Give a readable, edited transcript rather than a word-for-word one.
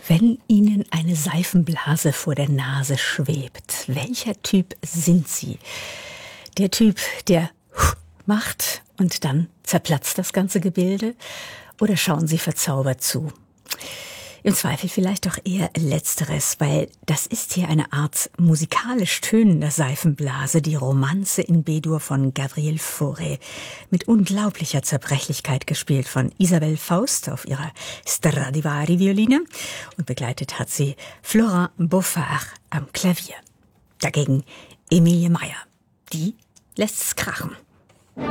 Wenn Ihnen eine Seifenblase vor der Nase schwebt, welcher Typ sind Sie? Der Typ, der macht und dann zerplatzt das ganze Gebilde? Oder schauen Sie verzaubert zu? Im Zweifel vielleicht doch eher Letzteres, weil das ist hier eine Art musikalisch tönender Seifenblase, die Romanze in B-Dur von Gabriel Fauré, mit unglaublicher Zerbrechlichkeit gespielt von Isabelle Faust auf ihrer Stradivari-Violine, und begleitet hat sie Florent Beaufard am Klavier. Dagegen Emilie Meyer, die lässt's krachen.